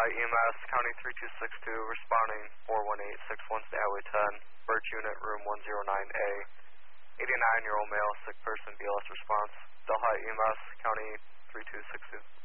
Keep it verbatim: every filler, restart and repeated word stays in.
Delhi E M S, County three two six two, responding four one eight six one, stay highway ten, Birch Unit, room one zero nine A. eighty-nine-year-old male, sick person, B L S response. Delhi E M S, County three two six two.